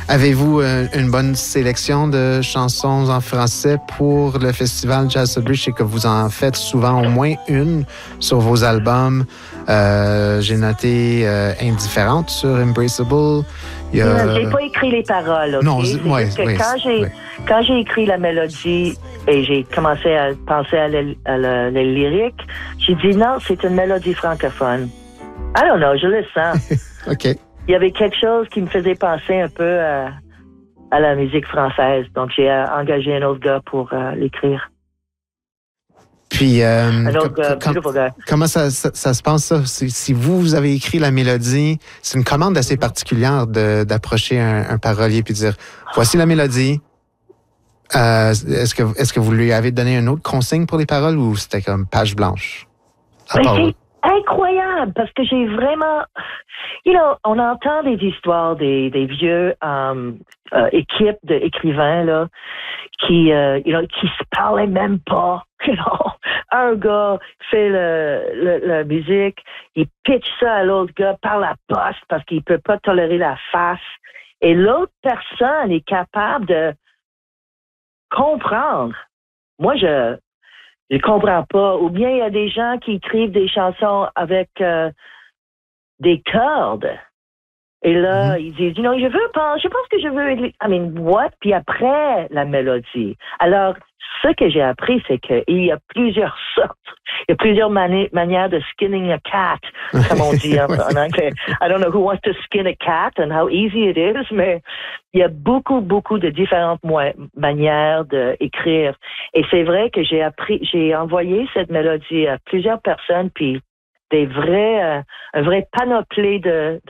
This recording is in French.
Avez-vous une bonne sélection de chansons en français pour le festival Jazz Sudbury? Je sais que vous en faites souvent au moins une sur vos albums. J'ai noté Indifférente sur Embraceable. J'ai pas écrit les paroles. Okay? Non, quand j'ai écrit la mélodie et j'ai commencé à penser à les lyriques, j'ai dit non, c'est une mélodie francophone. I don't know, je le sens. OK. Il y avait quelque chose qui me faisait penser un peu à la musique française. Donc, j'ai engagé un autre gars pour l'écrire. Puis, beautiful guy. Comment ça se passe, ça? Si vous avez écrit la mélodie, c'est une commande assez particulière d'approcher un parolier puis de dire, voici la mélodie. Est-ce que vous lui avez donné une autre consigne pour les paroles ou c'était comme page blanche? C'est incroyable parce que j'ai vraiment... on entend des histoires des vieux équipes d'écrivains là, qui se parlaient même pas. Un gars fait la musique, il pitch ça à l'autre gars par la poste parce qu'il peut pas tolérer la face. Et l'autre personne est capable de comprendre. Moi, je comprends pas. Ou bien il y a des gens qui écrivent des chansons avec des cordes. Et là, ils disent, je pense que je veux, what? Puis après, la mélodie. Alors, ce que j'ai appris, c'est qu'il y a plusieurs sortes. Il y a plusieurs manières de skinning a cat, comme on dit en anglais. I don't know who wants to skin a cat and how easy it is, mais il y a beaucoup, beaucoup de différentes manières d'écrire. Et c'est vrai que j'ai envoyé cette mélodie à plusieurs personnes, puis un vrai panoplie de